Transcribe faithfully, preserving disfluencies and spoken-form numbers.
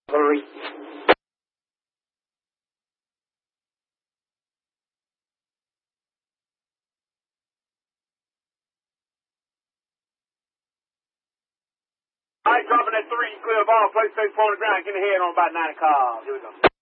Hurry. All right, dropping that three, clear the ball, play safe on the ground, get ahead on about nine o'clock. Here we go.